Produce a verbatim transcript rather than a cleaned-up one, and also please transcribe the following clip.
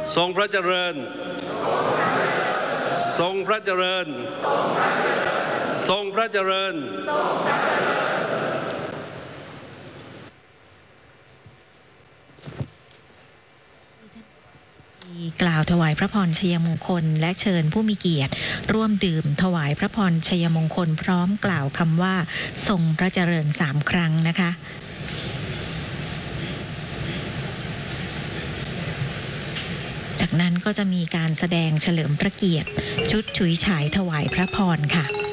ทรงพระเจริญทรงพระเจริญทรงพระเจริญกล่าวถวายพระพรชัยมงคลและเชิญผู้มีเกียรติร่วมดื่มถวายพระพรชัยมงคลพร้อมกล่าวคำว่าทรงพระเจริญสามครั้งนะคะจากนั้นก็จะมีการแสดงเฉลิมพระเกียรติชุดฉุยฉายถวายพระพรค่ะ